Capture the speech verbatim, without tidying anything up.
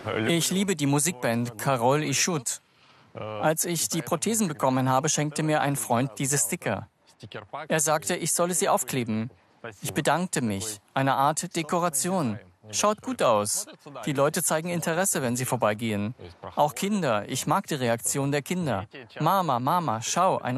Ich liebe die Musikband Karol i Shut. Als ich die Prothesen bekommen habe, schenkte mir ein Freund diese Sticker. Er sagte, ich solle sie aufkleben. Ich bedankte mich. Eine Art Dekoration. Schaut gut aus. Die Leute zeigen Interesse, wenn sie vorbeigehen. Auch Kinder. Ich mag die Reaktion der Kinder. Mama, Mama, schau, ein